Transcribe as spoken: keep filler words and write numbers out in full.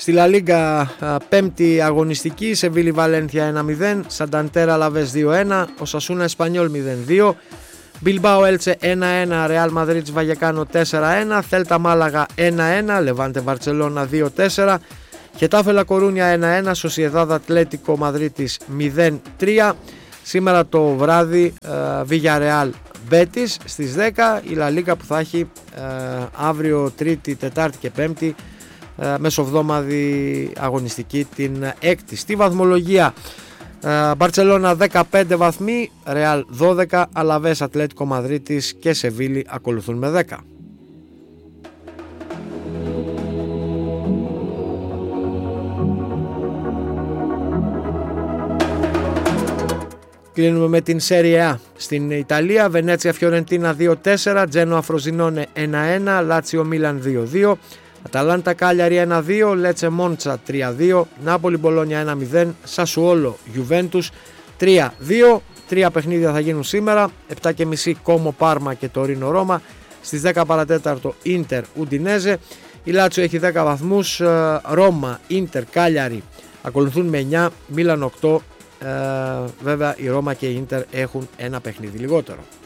Στη Λα Λίγκα, πέμπτη αγωνιστική, Σεβίλη Βαλένθια ένα μηδέν, Σανταντέρα Λαβές δύο ένα, Οσασούνα Εσπανιόλ μηδέν δύο, Μπιλμπάο Έλτσε ένα ένα, Ρεάλ Μαδρίτης Βαγεκάνο τέσσερα ένα, Θέλτα Μάλαγα ένα ένα, Λεβάντε Βαρτσελώνα δύο τέσσερα, Χετάφε Λα Κορούνια ένα ένα, Σοσιεδάδ Ατλέτικο Μαδρίτης μηδέν τρία. Σήμερα το βράδυ Villarreal Μπέτις στις δέκα, η Λα Λίγκα που θα έχει ε, αύριο Τρίτη, Τετάρτη και Πέμπτη ε, μεσοβδόμαδη αγωνιστική την έκτη. Στη βαθμολογία, Μπαρτσελώνα δεκαπέντε βαθμοί, Ρεάλ δώδεκα, Αλαβές, Ατλέτικο Μαδρίτης και Σεβίλη ακολουθούν με δέκα. Κλείνουμε με την Serie A στην Ιταλία. Βενέτσια Φιωρεντίνα δύο τέσσερα, Τζένοα Φροζινόνε ένα ένα, Λάτσιο Μίλαν δύο δύο, Αταλάντα Κάλιαρη ένα δύο, Λέτσε Μόντσα τρία δύο, Νάπολη Μπολόνια ένα μηδέν, Σασουόλο Γιουβέντους τρία δύο. Τρία παιχνίδια θα γίνουν σήμερα, επτά και μισή Κόμο Πάρμα και Τωρίνο Ρώμα, στις δέκα παρατέταρτο Ίντερ Ουντινέζε. Η Λάτσιο έχει δέκα βαθμούς, Ρώμα, Ίντερ, Κάλιαρη ακολουθούν με εννιά, Μίλαν οκτώ. Ε, βέβαια η Ρώμα και η Ίντερ έχουν ένα παιχνίδι λιγότερο.